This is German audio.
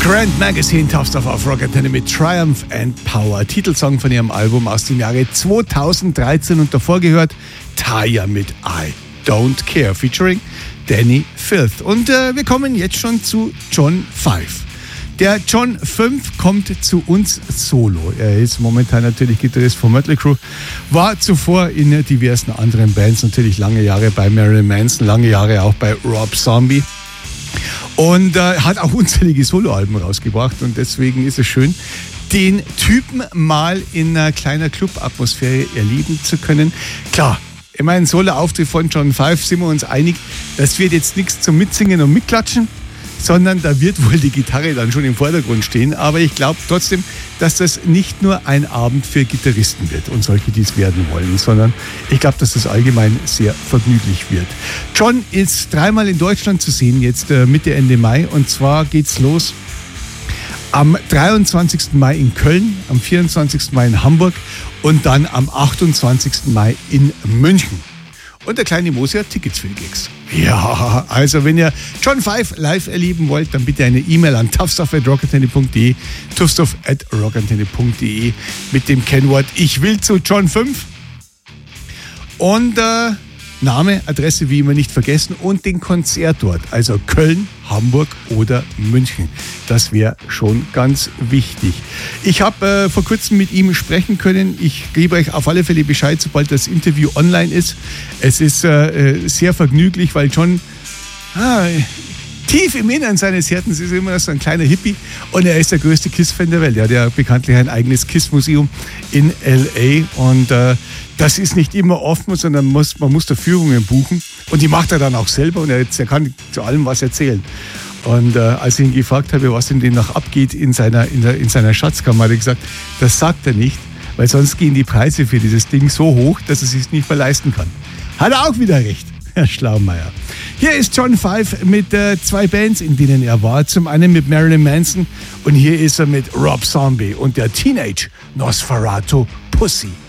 Grand Magazine Tough Stuff auf Rock Antenne mit Triumph and Power. Titelsong von ihrem Album aus dem Jahre 2013 und davor gehört Taya mit I Don't Care featuring Danny Filth. Und wir kommen jetzt schon zu John 5. Der John 5 kommt zu uns solo. Er ist momentan natürlich Gitarrist von Mötley Crüe, war zuvor in diversen anderen Bands, natürlich lange Jahre bei Marilyn Manson, lange Jahre auch bei Rob Zombie. Und hat auch unzählige Soloalben rausgebracht und deswegen ist es schön, den Typen mal in einer kleiner Club-Atmosphäre erleben zu können. Klar, ich meine, Solo-Auftritt von John 5 sind wir uns einig, das wird jetzt nichts zum Mitsingen und Mitklatschen, sondern da wird wohl die Gitarre dann schon im Vordergrund stehen. Aber ich glaube trotzdem, dass das nicht nur ein Abend für Gitarristen wird und solche, die es werden wollen, sondern ich glaube, dass das allgemein sehr vergnüglich wird. John ist dreimal in Deutschland zu sehen, jetzt Mitte, Ende Mai. Und zwar geht's los am 23. Mai in Köln, am 24. Mai in Hamburg und dann am 28. Mai in München. Und der kleine Mosi hat Tickets für die Gigs. Ja, also wenn ihr John 5 live erleben wollt, dann bitte eine E-Mail an toughstuff@rockantenne.de, toughstuff@rockantenne.de mit dem Kennwort Ich will zu John 5. Und Name, Adresse wie immer nicht vergessen und den Konzertort, also Köln, Hamburg oder München. Das wäre schon ganz wichtig. Ich habe vor kurzem mit ihm sprechen können. Ich gebe euch auf alle Fälle Bescheid, sobald das Interview online ist. Es ist sehr vergnüglich, weil John tief im Innern seines Herzens ist immer noch so ein kleiner Hippie und er ist der größte Kiss-Fan der Welt. Er hat ja bekanntlich ein eigenes Kiss-Museum in L.A. und das ist nicht immer offen, sondern man muss da Führungen buchen und die macht er dann auch selber und er kann zu allem was erzählen. Und als ich ihn gefragt habe, was denn noch abgeht in seiner Schatzkammer, hat er gesagt, das sagt er nicht, weil sonst gehen die Preise für dieses Ding so hoch, dass er es sich nicht mehr leisten kann. Hat er auch wieder recht, Herr Schlaumeier. Hier ist John 5 mit zwei Bands, in denen er war. Zum einen mit Marilyn Manson und hier ist er mit Rob Zombie und der Teenage Nosferatu Pussy.